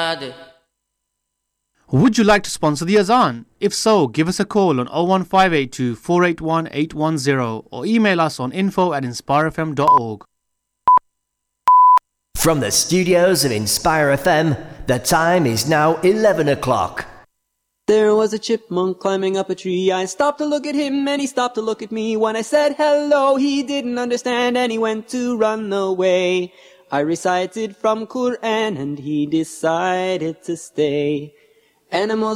याद. Would you like to sponsor the Azan? If so, give us a call on 01582 481 810 or email us on info@inspirefm.org. From the studios of Inspire FM, the time is now 11 o'clock. There was a chipmunk climbing up a tree. I stopped to look at him and he stopped to look at me. When I said hello, he didn't understand and he went to run away. I recited from Quran and he decided to stay. Animals